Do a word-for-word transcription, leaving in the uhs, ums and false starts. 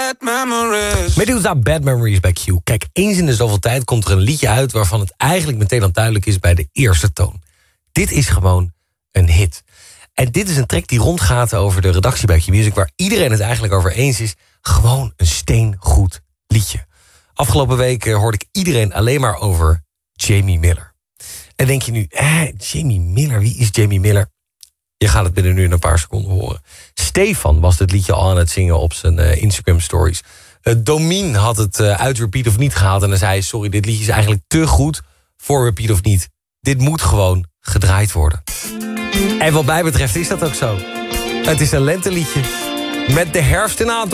bad memories. Medusa, Bad Memories bij Q. Kijk, eens in de zoveel tijd komt er een liedje uit waarvan het eigenlijk meteen al duidelijk is bij de eerste toon. Dit is gewoon een hit. En dit is een track die rondgaat over de redactie bij Q Music, waar iedereen het eigenlijk over eens is. Gewoon een steengoed liedje. Afgelopen week hoorde ik iedereen alleen maar over Jamie Miller. En denk je nu, eh, Jamie Miller, wie is Jamie Miller? Je gaat het binnen nu in een paar seconden horen. Stefan was dit liedje al aan het zingen op zijn uh, Instagram stories. Uh, Domien had het uh, uit Repeat of Niet gehaald en dan zei: sorry, dit liedje is eigenlijk te goed voor Repeat of Niet. Dit moet gewoon gedraaid worden. En wat mij betreft is dat ook zo. Het is een lenteliedje met de herfst in aantocht.